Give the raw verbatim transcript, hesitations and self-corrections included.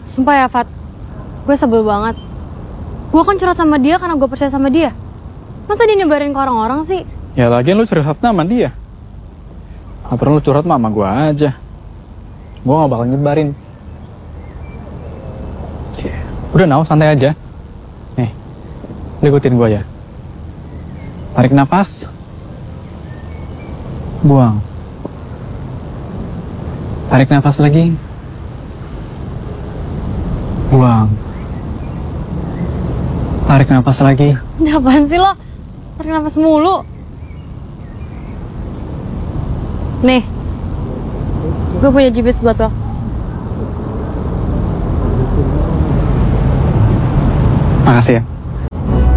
Sumpah ya, Fat. Gue sebel banget. Gue kan curhat sama dia karena gue percaya sama dia. Masa dia nyebarin ke orang-orang sih? Ya lagian lu curhat sama dia. Aturan lu curhat sama gue aja. Gue gak bakal nyebarin. Udah Nau, santai aja. Nih, lu ikutin gue ya. Tarik nafas. Buang. Tarik nafas lagi. Buang. Tarik nafas lagi. Ini apaan sih lo? Tarik nafas mulu. Nih, gue punya jibits buat lo. Makasih ya.